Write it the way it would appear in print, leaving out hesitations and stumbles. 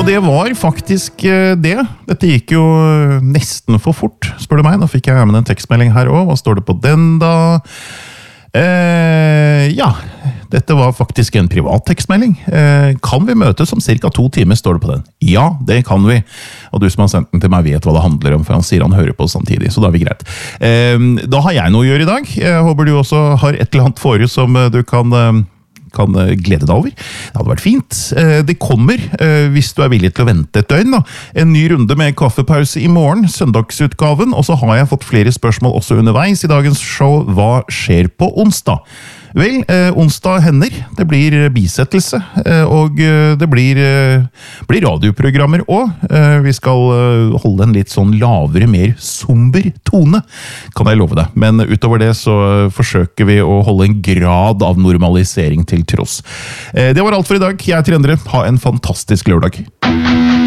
det var faktisk det. Dette gikk jo nesten for fort, spør du meg. Nå fikk jeg med en tekstmelding her også. Hva står det på den da? Ja, dette var faktisk en privat tekstmelding. Kan vi møtes om cirka 2 timer, står det på den. Ja, det kan vi. Og du som har sendt den til meg vet hva det handler om, for han sier han hører på samtidig, så da er vi greit. Da har jeg noe å gjøre i dag. Jeg håper du også har et eller annet forrige som du kan glede deg over. Det hadde vært fint. Det kommer, hvis du er villig til å vente et døgn, da. En ny runde med kaffepause i morgen, søndagsutgaven, og så har jeg fått flere spørsmål også underveis i dagens show. Hva skjer på onsdag? Vel, onsdag hender. Det blir bisettelse, og det blir radioprogrammer også. Vi skal holde en litt sånn lavere, mer somber tone, kan jeg love deg. Men utover det så forsøker vi å holde en grad av normalisering til tross. Det var alt for i dag. Jeg heter Endre. Ha en fantastisk lørdag.